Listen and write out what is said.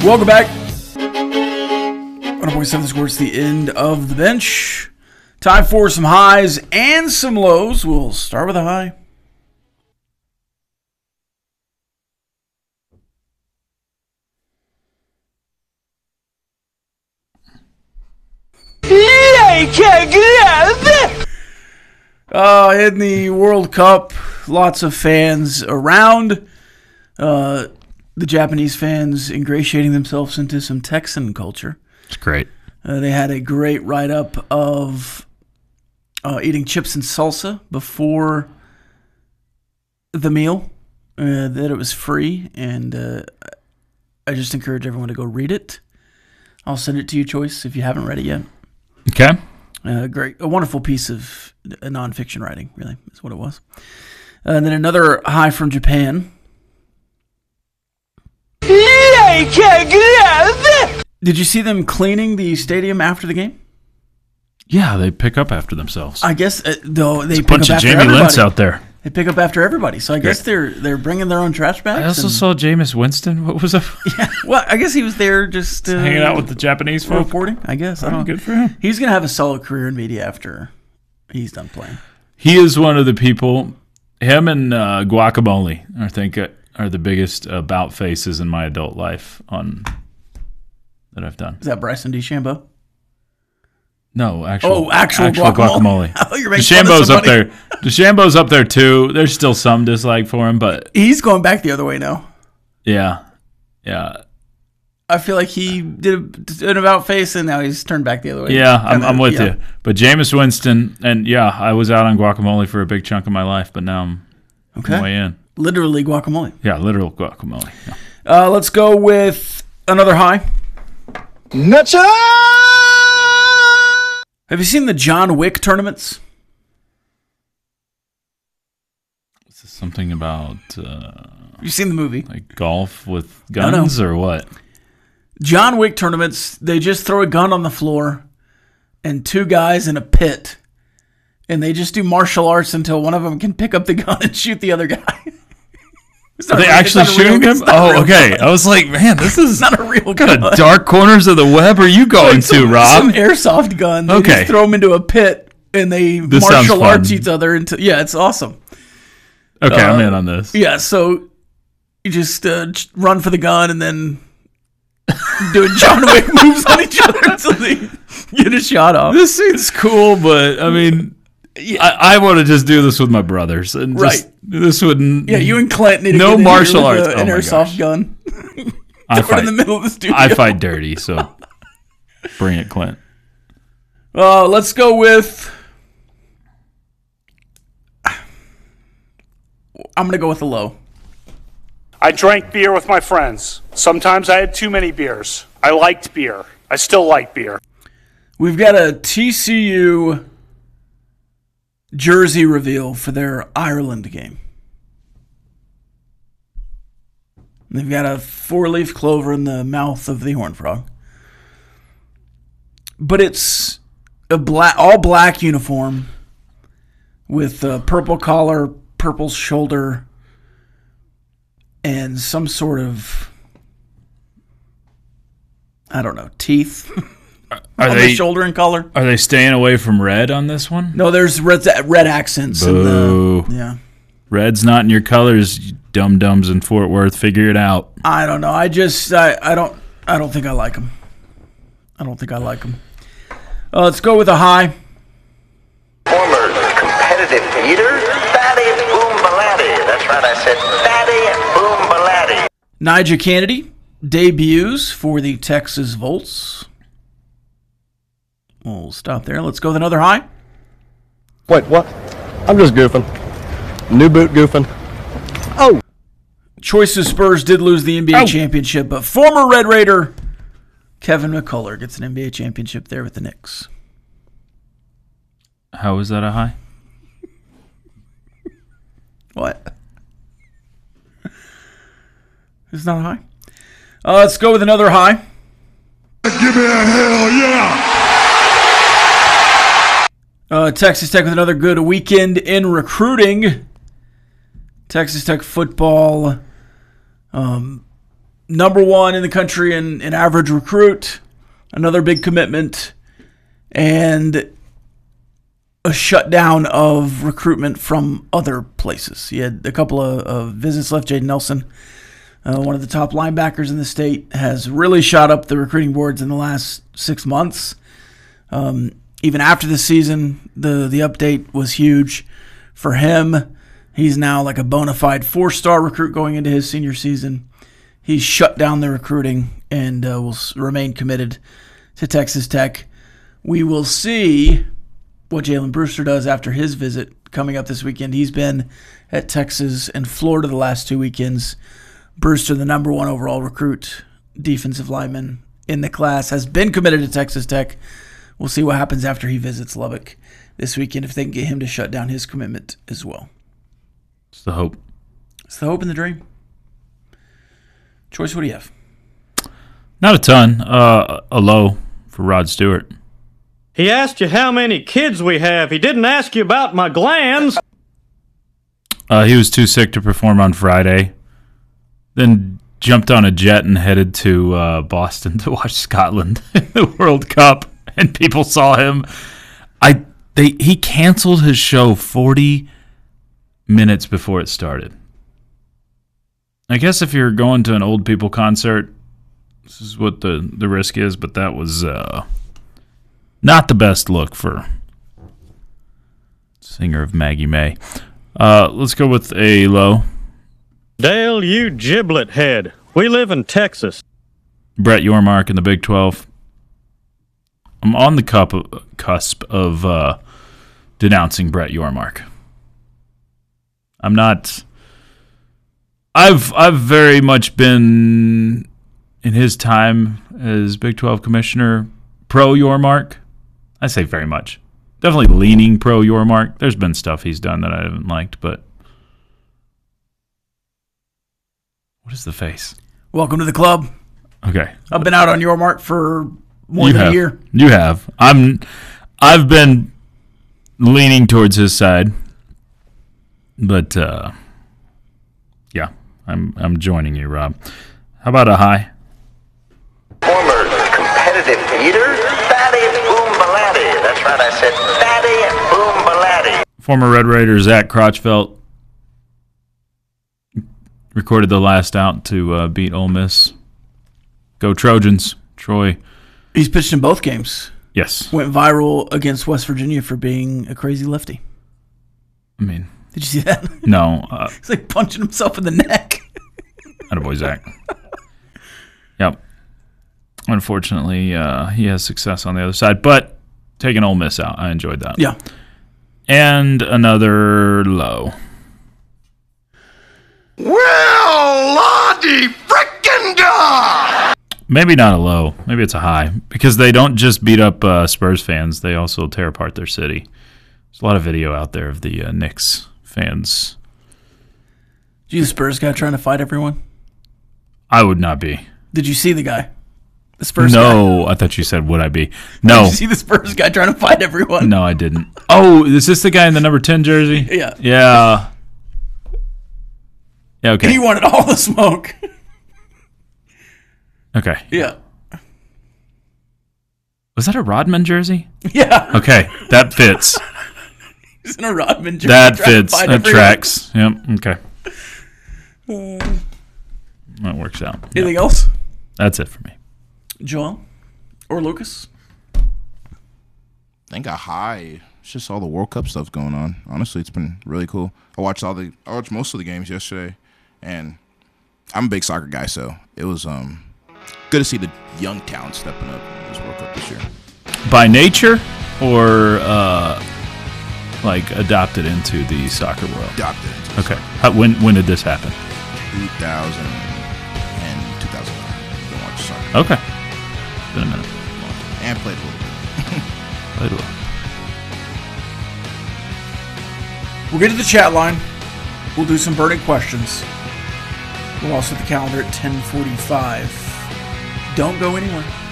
Welcome back. 100.7 Score. It's the end of the bench. Time for some highs and some lows. We'll start with a high. In the World Cup, lots of fans around. The Japanese fans ingratiating themselves into some Texan culture. It's great. They had a great write-up of eating chips and salsa before the meal, that it was free, and I just encourage everyone to go read it. I'll send it to you, Choice, if you haven't read it yet. Okay. Great. A wonderful piece of nonfiction writing, really, is what it was. And then another high from Japan. Did you see them cleaning the stadium after the game? Yeah, they pick up after themselves. I guess, though, they It's a pick bunch up of after Jamie everybody. Lentz out there. They pick up after everybody, so I guess they're bringing their own trash bags. I also saw Jameis Winston. What was up? Yeah, well, I guess he was there just hanging out with the Japanese folk. reporting. I guess I don't know. Good for him. He's gonna have a solid career in media after he's done playing. He is one of the people. Him and Guacamole, I think, are the biggest about faces in my adult life that I've done. Is that Bryson DeChambeau? No, actual guacamole. Guacamole. Oh, you're making fun of DeChambeau's up somebody. there. DeChambeau's up there too. There's still some dislike for him, but He's going back the other way now. yeah. I feel like he did an about face and now he's turned back the other way. Yeah, I'm with you. But Jameis Winston, and yeah, I was out on guacamole for a big chunk of my life, but now I'm way in. Literally guacamole. Yeah, literal guacamole. Yeah. Let's go with another high. Nacho! Have you seen the John Wick tournaments? Is this something about You've seen the movie. like golf with guns or what? John Wick tournaments, they just throw a gun on the floor and two guys in a pit. And they just do martial arts until one of them can pick up the gun and shoot the other guy. Are they actually shooting him? Oh, okay. I was like, man, this is not a real what gun. kind of dark corners of the web are you going to, Rob? Some airsoft gun. They Okay. just throw them into a pit and they This sounds martial arts fun. each other. Yeah, it's awesome. Okay, I'm in on this. Yeah, so you just run for the gun and then doing John Wick moves on each other until they get a shot off. This seems cool, but I mean, I want to just do this with my brothers, and just, this wouldn't. Yeah, you and Clint need to No get in here martial with arts. an Oh my airsoft gosh. gun. I Throw it in the middle of the studio. I fight dirty, so bring it, Clint. Let's go with. I'm gonna go with a low. I drank beer with my friends. Sometimes I had too many beers. I liked beer. I still like beer. We've got a TCU jersey reveal for their Ireland game. They've got a 4-leaf clover in the mouth of the Horned Frog. But it's a all black uniform with a purple collar, purple shoulder, and some sort of, I don't know, teeth on the shoulder and collar. Are they staying away from red on this one? No, there's red accents. Boo. Yeah. Red's not in your colors, you dum-dums in Fort Worth. Figure it out. I don't know. I don't think I like them. I don't think I like them. Let's go with a high. Former competitive eater, Fatty Boom Balatti. That's right, I said Fatty Boom Balatti. Nigel Kennedy debuts for the Texas Volts. We'll stop there. Let's go with another high. Wait, what? I'm just goofing. New boot goofing. Oh! Choices Spurs did lose the NBA championship, but former Red Raider Kevin McCullough gets an NBA championship there with the Knicks. How is that a high? What? It's not a high. Let's go with another high. Give me a hell yeah! Texas Tech with another good weekend in recruiting. Texas Tech football number one in the country in average recruit, another big commitment, and a shutdown of recruitment from other places. He had a couple of visits left. Jaden Nelson, one of the top linebackers in the state, has really shot up the recruiting boards in the last 6 months. Even after the season, the update was huge for him. He's now like a bona fide 4-star recruit going into his senior season. He's shut down the recruiting and will remain committed to Texas Tech. We will see what Jalen Brewster does after his visit coming up this weekend. He's been at Texas and Florida the last 2 weekends. Brewster, the number one overall recruit, defensive lineman in the class, has been committed to Texas Tech. We'll see what happens after he visits Lubbock this weekend, if they can get him to shut down his commitment as well. It's the hope. It's the hope and the dream. Choice, what do you have? Not a ton. A low for Rod Stewart. He asked you how many kids we have. He didn't ask you about my glands. He was too sick to perform on Friday. Then jumped on a jet and headed to Boston to watch Scotland in the World Cup. And people saw him. He canceled his show 40 minutes before it started. I guess if you're going to an old people concert, this is what the risk is, but that was not the best look for singer of Maggie May. Let's go with a low. Dale, you giblet head. We live in Texas. Brett Yormark in the Big 12. I'm on the cusp of denouncing Brett Yormark. I'm not. I've very much been, in his time as Big 12 commissioner, pro Yormark. I say very much. Definitely leaning pro Yormark. There's been stuff he's done that I haven't liked, but what is the face? Welcome to the club. Okay. I've been out on Yormark for more than a year. You have. I've been leaning towards his side, but yeah, I'm joining you, Rob. How about a high? Former competitive eater, Fatty Boom Balatti. That's right, I said Fatty Boom Balatti. Former Red Raider Zach Crotchfeld recorded the last out to beat Ole Miss. Go Trojans. Troy. He's pitched in both games. Yes. Went viral against West Virginia for being a crazy lefty. I mean. Did you see that? No. He's like punching himself in the neck. Attaboy, Zach. Yep. Unfortunately, he has success on the other side, but taking Ole Miss out, I enjoyed that. Yeah. And another low. Well, Lottie frickin' da! Maybe not a low. Maybe it's a high. Because they don't just beat up Spurs fans. They also tear apart their city. There's a lot of video out there of the Knicks fans. Did you see the Spurs guy trying to fight everyone? I would not be. Did you see the guy? The Spurs guy? No, I thought you said would I be. No. Did you see the Spurs guy trying to fight everyone? No, I didn't. Oh, is this the guy in the number 10 jersey? Yeah. Yeah. Yeah, okay. He wanted all the smoke. Okay. Yeah. Was that a Rodman jersey? Yeah. Okay, that fits. He's in a Rodman jersey. That trying to fits. fight That everyone. tracks. Yep, okay. That works out. Anything Yep. else? That's it for me. Joel? Or Lucas? I think a high. It's just all the World Cup stuff going on. Honestly, it's been really cool. I watched most of the games yesterday, and I'm a big soccer guy, so it was good to see the young talent stepping up in this World Cup this year. By nature or like adopted into the soccer world? Adopted into the Okay. When did this happen? 2000 and 2009. Don't watch soccer. Okay. Been a minute. And played a little bit. Played well. We'll get to the chat line. We'll do some burning questions. We'll also hit the calendar at 10:45. Don't go anywhere.